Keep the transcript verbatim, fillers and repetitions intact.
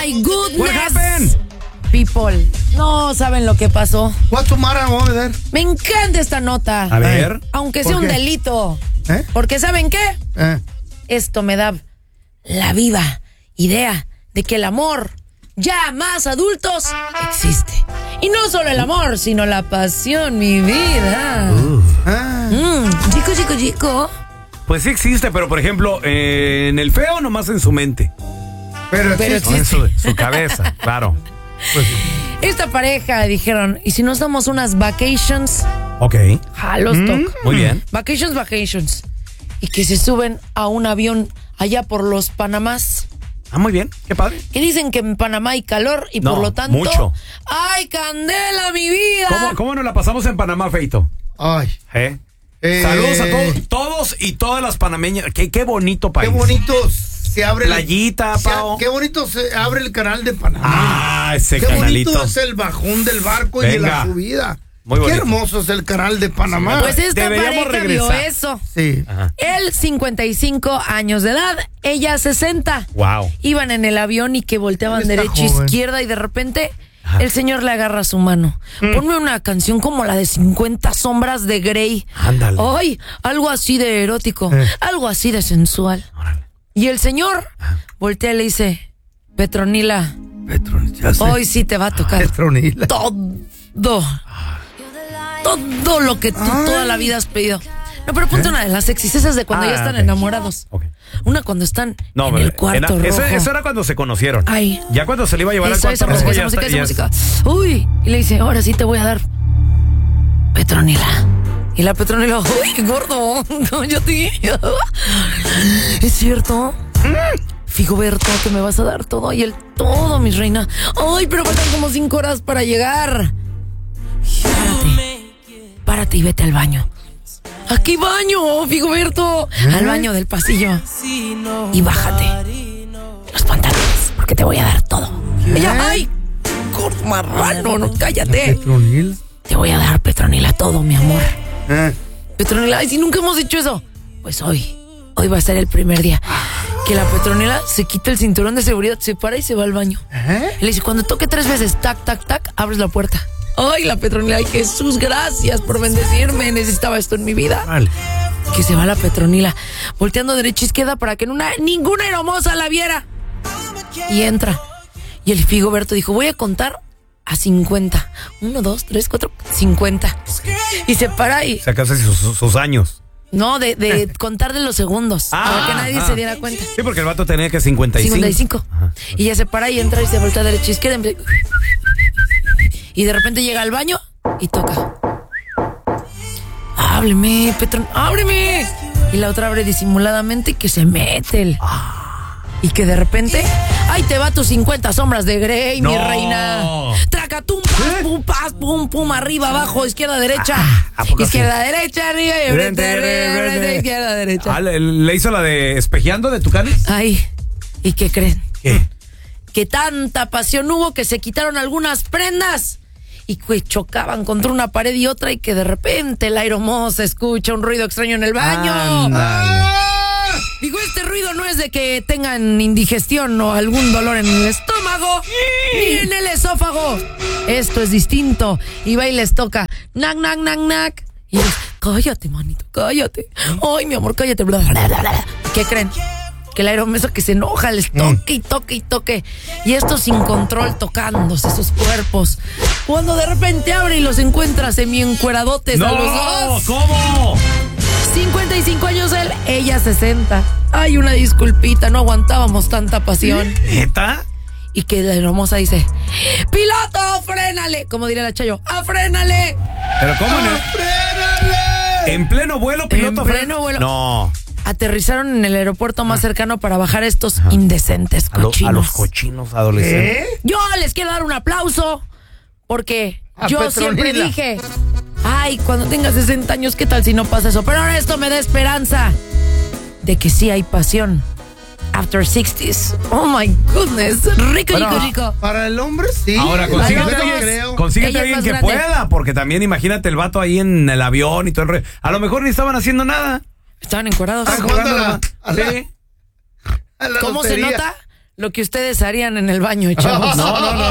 my goodness. What happened? People, no saben lo que pasó. What's the matter over there? Me encanta esta nota. A ver. Aunque sea ¿Por un qué? delito. ¿Eh? Porque ¿saben qué? Eh. Esto me da la viva idea de que el amor, ya más adultos, existe. Y no solo el amor, sino la pasión, mi vida. Uh. Ah. Mm, chico, chico, chico. Pues sí existe, pero por ejemplo, eh, en el feo nomás en su mente. Pero, Pero existe. No en su, su cabeza, claro. Pues, Esta pareja dijeron, ¿y si nos damos unas vacations? Ok, Ja, los toco. muy bien. Vacations, vacations. Y que se suben a un avión allá por los Panamás. Ah, muy bien, qué padre. Que dicen que en Panamá hay calor y No, por lo tanto... mucho. ¡Ay, candela, mi vida! ¿Cómo, cómo nos la pasamos en Panamá, Feito? ay. ¿Eh? Eh, Saludos a todos, todos y todas las panameñas. Qué, qué bonito país. Qué bonito se abre Playita, el, se- Pao. Qué bonito se abre el canal de Panamá. Ah, ese Qué canalito. bonito es el bajón del barco y de Venga. la subida. Muy bonito. Qué hermoso es el canal de Panamá. Pues esta Deberíamos pareja regresar. vio eso. Sí. Ajá. Él, cincuenta y cinco años de edad, ella, sesenta. Wow. Iban en el avión y que volteaban Él está derecha, joven. izquierda y de repente Ajá. el señor le agarra su mano. Ponme una canción como la de cincuenta sombras de Grey. Ándale. Ay, algo así de erótico, Eh. algo así de sensual. Órale. Y el señor voltea y le dice, Petronila, Petronila, ya sé. hoy sí te va a tocar Petronila. todo. Todo lo que tú Ay. toda la vida has pedido. No, pero ponte una de las sexys, esas de cuando Ah, ya están ok. enamorados. Ok. Una cuando están No, en pero el cuarto era- eso, rojo. eso era cuando se conocieron. Ay. Ya cuando se le iba a llevar Eso, al esa cuarto música, rojo, esa ya música, está- esa ya música. Uy, y le dice, ahora sí te voy a dar Petronila. Y la Petronila, uy, gordo, cállate. ¿Es cierto? Figoberto, que me vas a dar todo. Y él, todo, mi reina. Ay, pero faltan como cinco horas para llegar. Párate. Párate y vete al baño. ¿A qué baño, Figoberto? Al baño del pasillo. Y bájate los pantalones, porque te voy a dar todo. Ella, ay, gordo marrano, no, cállate. Petronila. Te voy a dar, Petronila, todo, mi amor. Eh. Petronila, ay, si nunca hemos dicho eso. Pues hoy, hoy va a ser el primer día que la Petronila se quita el cinturón de seguridad, se para y se va al baño. ¿Eh? Y le dice, cuando toque tres veces, tac, tac, tac, abres la puerta. Ay, la Petronila, ay, Jesús, gracias por bendecirme, necesitaba esto en mi vida. Vale. Que se va la Petronila, volteando derecha e izquierda para que una, ninguna hermosa la viera. Y entra. Y el Figoberto dijo, voy a contar a cincuenta. Uno, dos, tres, cuatro, cincuenta. Y se para y... Se casa sus, sus- sus años. No, de, de contar de los segundos. Ah, para que nadie ah. se diera cuenta. Sí, porque el vato tenía que cincuenta y cinco. cincuenta y cinco. Y ya se para y entra y se voltea a derecha e izquierda. Y de repente llega al baño y toca. Hábleme, Petron, ábreme. Y la otra abre disimuladamente y que se mete el... Y que de repente, ¡ay, te va tus cincuenta sombras de Grey, mi No. reina! Tracatum, pam, pum, pam, pum, pum, arriba, abajo, izquierda, derecha. ¿a poco Izquierda, derecha, arriba, y frente, arriba, frente, izquierda, derecha. Ah, ¿le, le hizo la de espejeando de Tucanes? Ay, ¿y qué creen? ¿Qué? Que tanta pasión hubo que se quitaron algunas prendas y que chocaban contra una pared y otra y que de repente el aeromoza escucha un ruido extraño en el baño. Ándale. Digo, este ruido no es de que tengan indigestión o algún dolor en el estómago ni en el esófago. Esto es distinto. Y va y les toca nac, nac, nac, nac. Y ellos, cállate, manito, cállate. Ay, mi amor, cállate. Bla, bla, bla, bla. ¿Qué creen? Que el aeromoza que se enoja les toque y toque y toque. Y esto sin control, tocándose sus cuerpos. Cuando de repente abre y los encuentra semi-encueradotes a los ¡No! dos. ¿Cómo? cincuenta y cinco años él, ella sesenta. Ay, una disculpita, no aguantábamos tanta pasión. ¿Neta? Y que la hermosa dice, ¡piloto, frénale! Como diría la Chayo, ¡afrénale! ¿Pero cómo? En, el- en pleno vuelo, piloto. En pleno vuelo. No. Aterrizaron en el aeropuerto más cercano para bajar a estos indecentes A, lo- cochinos. a los cochinos adolescentes. ¿Eh? Yo les quiero dar un aplauso porque A yo Petronila. siempre dije, ay, cuando tengas sesenta años, ¿qué tal si no pasa eso? Pero ahora esto me da esperanza de que sí hay pasión. After sixties. Oh my goodness. Rico, Bueno, rico, rico. Para el hombre, sí. Ahora Yo consíguete Ay, alguien, creo. consíguete Ella es alguien más que grande. pueda, porque también imagínate el vato ahí en el avión y todo el re... A lo mejor ni estaban haciendo nada. Estaban encuerados. Ah, jugando a la- a la- Sí. a la ¿Cómo se lotería. nota? lo que ustedes harían en el baño, chavos. No, no, no.